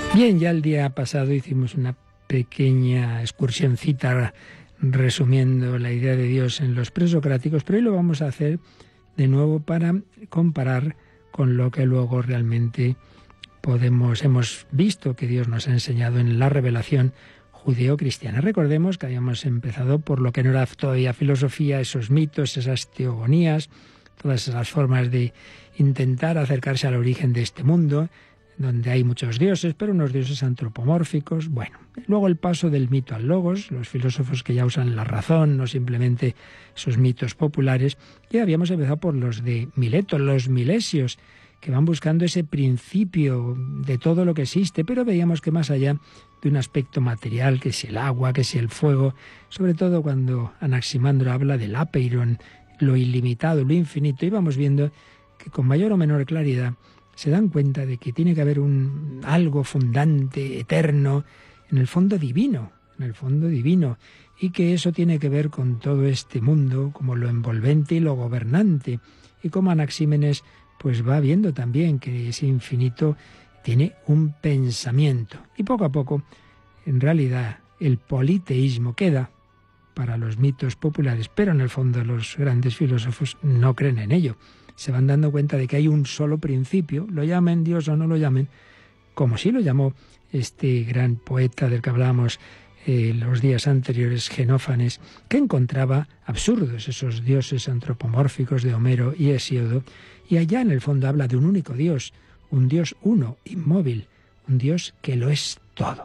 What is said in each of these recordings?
Bien, ya el día pasado hicimos una pequeña excursioncita resumiendo la idea de Dios en los presocráticos, pero hoy lo vamos a hacer de nuevo para comparar con lo que luego realmente hemos visto que Dios nos ha enseñado en la revelación judeo-cristiana. Recordemos que habíamos empezado por lo que no era todavía filosofía, esos mitos, esas teogonías, todas esas formas de intentar acercarse al origen de este mundo, donde hay muchos dioses, pero unos dioses antropomórficos. Bueno, luego el paso del mito al logos, los filósofos que ya usan la razón, no simplemente esos mitos populares. Y habíamos empezado por los de Mileto, los milesios, que van buscando ese principio de todo lo que existe, pero veíamos que más allá de un aspecto material, que si el agua, que si el fuego, sobre todo cuando Anaximandro habla del apeiron, lo ilimitado, lo infinito, íbamos viendo que con mayor o menor claridad se dan cuenta de que tiene que haber algo fundante, eterno, en el fondo divino, y que eso tiene que ver con todo este mundo, como lo envolvente y lo gobernante, y como Anaxímenes pues va viendo también que ese infinito tiene un pensamiento. Y poco a poco, en realidad, el politeísmo queda para los mitos populares, pero en el fondo los grandes filósofos no creen en ello. Se van dando cuenta de que hay un solo principio, lo llamen Dios o no lo llamen, como sí lo llamó este gran poeta del que hablábamos los días anteriores, Xenófanes, que encontraba absurdos esos dioses antropomórficos de Homero y Hesíodo, y allá en el fondo habla de un único Dios, un Dios uno, inmóvil, un Dios que lo es todo.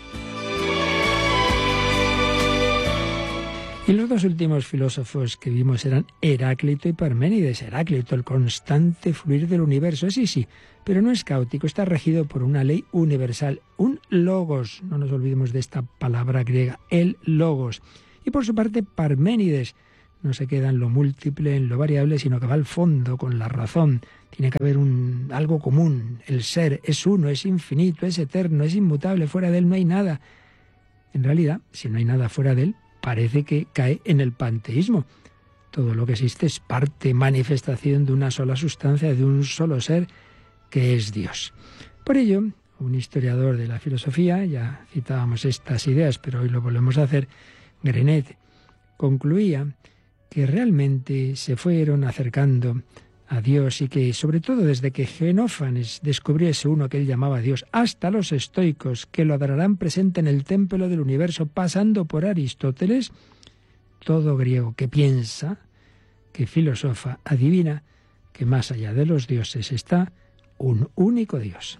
Y los dos últimos filósofos que vimos eran Heráclito y Parménides. Heráclito, el constante fluir del universo, sí, pero no es caótico, está regido por una ley universal, un logos, no nos olvidemos de esta palabra griega, el logos. Y por su parte Parménides no se queda en lo múltiple, en lo variable, sino que va al fondo con la razón. Tiene que haber algo común, el ser es uno, es infinito, es eterno, es inmutable, fuera de él no hay nada. En realidad, si no hay nada fuera de él, parece que cae en el panteísmo. Todo lo que existe es parte, manifestación de una sola sustancia, de un solo ser, que es Dios. Por ello, un historiador de la filosofía, ya citábamos estas ideas, pero hoy lo volvemos a hacer, Grenet, concluía que realmente se fueron acercando a Dios y que, sobre todo desde que Xenófanes descubrió ese uno que él llamaba Dios, hasta los estoicos, que lo adorarán presente en el templo del universo, pasando por Aristóteles, todo griego que piensa, que filosofa, adivina que más allá de los dioses está un único Dios.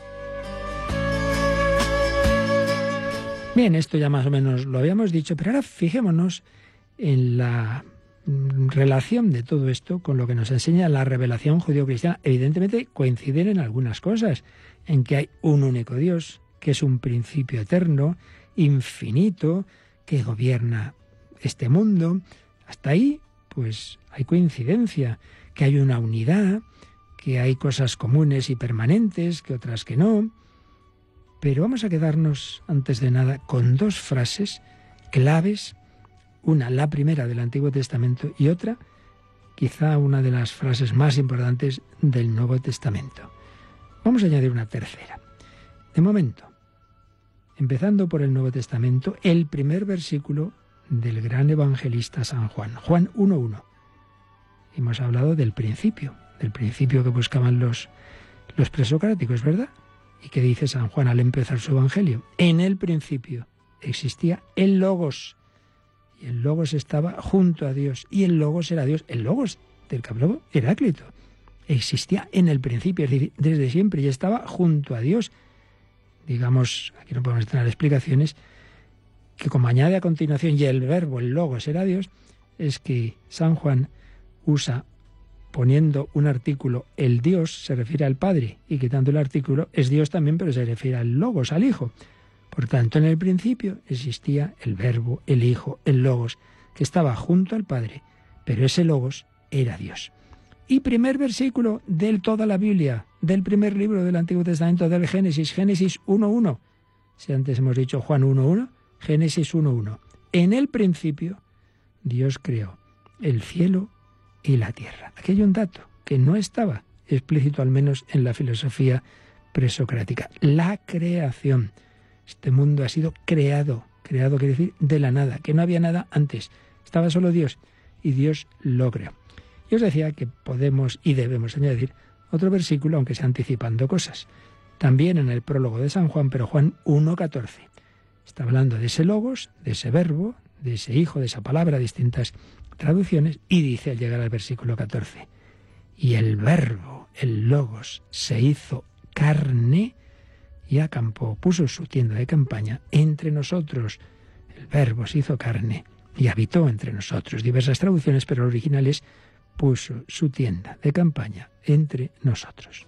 Bien, esto ya más o menos lo habíamos dicho, pero ahora fijémonos en la relación de todo esto con lo que nos enseña la revelación judío-cristiana. Evidentemente coinciden en algunas cosas, en que hay un único Dios, que es un principio eterno, infinito, que gobierna este mundo. Hasta ahí, pues hay coincidencia, que hay una unidad, que hay cosas comunes y permanentes, que otras que no. Pero vamos a quedarnos, antes de nada, con dos frases claves. Una, la primera del Antiguo Testamento, y otra, quizá una de las frases más importantes del Nuevo Testamento. Vamos a añadir una tercera. De momento, empezando por el Nuevo Testamento, el primer versículo del gran evangelista San Juan, Juan 1:1. Hemos hablado del principio que buscaban los presocráticos, ¿verdad? ¿Y qué dice San Juan al empezar su evangelio? En el principio existía el Logos, y el Logos estaba junto a Dios, y el Logos era Dios. El Logos del que habló Heráclito existía en el principio, es decir, desde siempre, y estaba junto a Dios. Digamos, aquí no podemos tener explicaciones, que como añade a continuación, y el verbo, el Logos era Dios, es que San Juan usa, poniendo un artículo, el Dios se refiere al Padre, y quitando el artículo es Dios también, pero se refiere al Logos, al Hijo. Por tanto, en el principio existía el Verbo, el Hijo, el Logos, que estaba junto al Padre, pero ese Logos era Dios. Y primer versículo de toda la Biblia, del primer libro del Antiguo Testamento, del Génesis 1:1. Si antes hemos dicho Juan 1:1, Génesis 1:1. En el principio, Dios creó el cielo y la tierra. Aquí hay un dato que no estaba explícito, al menos en la filosofía presocrática. La creación. Este mundo ha sido creado. Creado quiere decir de la nada, que no había nada antes. Estaba solo Dios y Dios lo creó. Y os decía que podemos y debemos añadir otro versículo, aunque sea anticipando cosas. También en el prólogo de San Juan, pero Juan 1,14. Está hablando de ese logos, de ese verbo, de ese hijo, de esa palabra, distintas traducciones, y dice al llegar al versículo 14, y el verbo, el logos, se hizo carne y acampó, puso su tienda de campaña entre nosotros. El verbo se hizo carne y habitó entre nosotros. Diversas traducciones, pero el original es puso su tienda de campaña entre nosotros.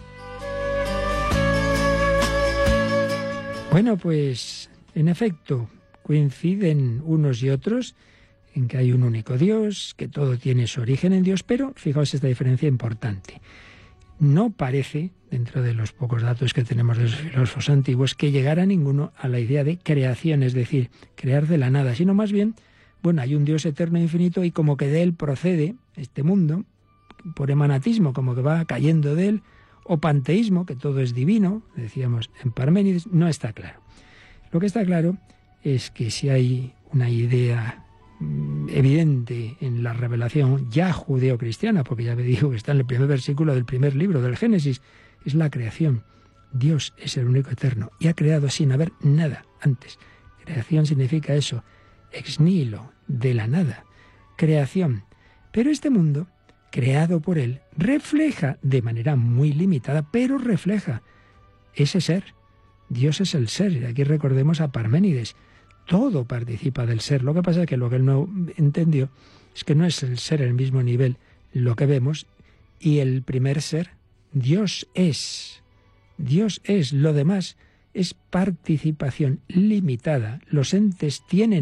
Bueno, pues en efecto coinciden unos y otros en que hay un único Dios, que todo tiene su origen en Dios, pero fijaos esta diferencia importante. No parece, dentro de los pocos datos que tenemos de los filósofos antiguos, que llegara ninguno a la idea de creación, es decir, crear de la nada, sino más bien, bueno, hay un Dios eterno e infinito y como que de él procede este mundo, por emanatismo, como que va cayendo de él, o panteísmo, que todo es divino, decíamos en Parménides, no está claro. Lo que está claro es que si hay una idea evidente en la revelación ya judeo-cristiana, porque ya me dijo que está en el primer versículo del primer libro del Génesis, es la creación. Dios es el único eterno y ha creado sin haber nada antes. Creación significa eso, ex nihilo, de la nada. Creación. Pero este mundo, creado por él, refleja de manera muy limitada, pero refleja ese ser. Dios es el ser, y aquí recordemos a Parménides. Todo participa del ser. Lo que pasa es que lo que él no entendió es que no es el ser el mismo nivel lo que vemos y el primer ser, Dios es. Dios es. Lo demás es participación limitada. Los entes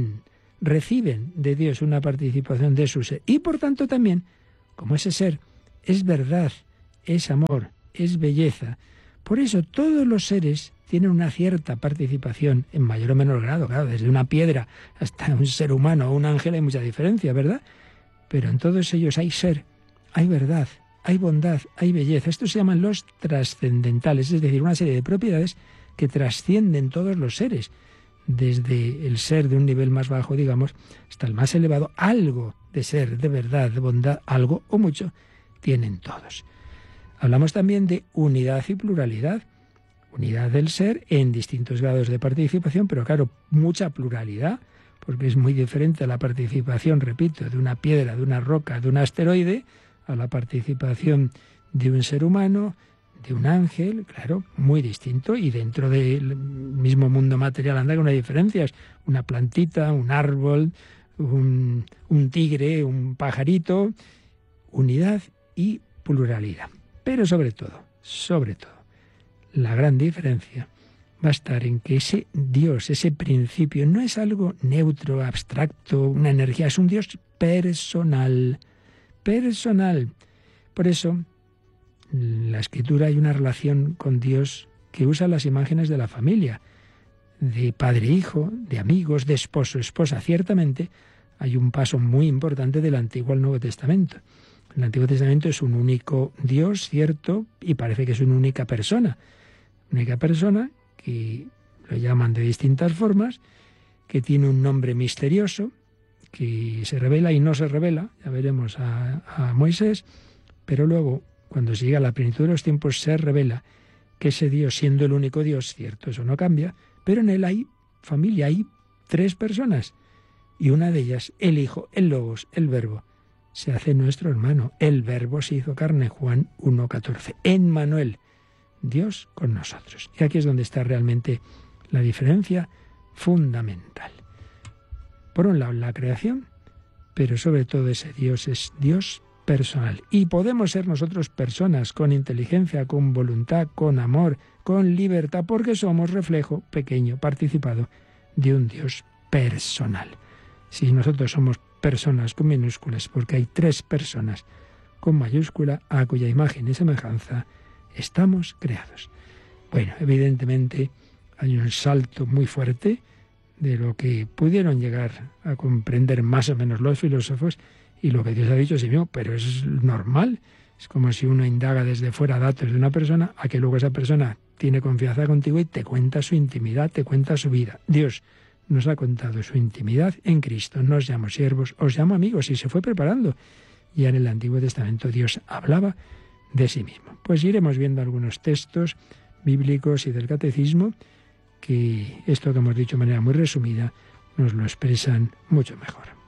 reciben de Dios una participación de su ser. Y por tanto también, como ese ser es verdad, es amor, es belleza. Por eso todos los seres tienen una cierta participación en mayor o menor grado. Claro, desde una piedra hasta un ser humano o un ángel hay mucha diferencia, ¿verdad? Pero en todos ellos hay ser, hay verdad, hay bondad, hay belleza. Estos se llaman los trascendentales, es decir, una serie de propiedades que trascienden todos los seres. Desde el ser de un nivel más bajo, digamos, hasta el más elevado, algo de ser, de verdad, de bondad, algo o mucho, tienen todos. Hablamos también de unidad y pluralidad. Unidad del ser en distintos grados de participación, pero claro, mucha pluralidad, porque es muy diferente a la participación, repito, de una piedra, de una roca, de un asteroide, a la participación de un ser humano, de un ángel, claro, muy distinto, y dentro del mismo mundo material anda con unas diferencias. Una plantita, un árbol, un tigre, un pajarito, unidad y pluralidad. Pero sobre todo, la gran diferencia va a estar en que ese Dios, ese principio, no es algo neutro, abstracto, una energía, es un Dios personal. Personal. Por eso, en la Escritura hay una relación con Dios que usa las imágenes de la familia, de padre-hijo, de amigos, de esposo-esposa. Ciertamente hay un paso muy importante del Antiguo al Nuevo Testamento. El Antiguo Testamento es un único Dios, cierto, y parece que es una única persona. Única persona que lo llaman de distintas formas, que tiene un nombre misterioso, que se revela y no se revela, ya veremos a Moisés, pero luego, cuando se llega a la plenitud de los tiempos, se revela que ese Dios, siendo el único Dios, cierto, eso no cambia, pero en él hay familia, hay 3 personas, y una de ellas, el Hijo, el Logos, el Verbo, se hace nuestro hermano. El Verbo se hizo carne, Juan 1,14. Emmanuel, Dios con nosotros. Y aquí es donde está realmente la diferencia fundamental. Por un lado, la creación, pero sobre todo ese Dios es Dios personal. Y podemos ser nosotros personas con inteligencia, con voluntad, con amor, con libertad, porque somos reflejo pequeño, participado de un Dios personal. Si nosotros somos personas con minúsculas, porque hay 3 personas con mayúscula, a cuya imagen y semejanza estamos creados. Bueno, evidentemente hay un salto muy fuerte de lo que pudieron llegar a comprender más o menos los filósofos y lo que Dios ha dicho, sí mío, pero es normal. Es como si uno indaga desde fuera datos de una persona a que luego esa persona tiene confianza contigo y te cuenta su intimidad, te cuenta su vida. Dios nos ha contado su intimidad en Cristo. No os llamo siervos, os llamo amigos, y se fue preparando. Ya en el Antiguo Testamento Dios hablaba de sí mismo. Pues iremos viendo algunos textos bíblicos y del catecismo que esto que hemos dicho de manera muy resumida nos lo expresan mucho mejor.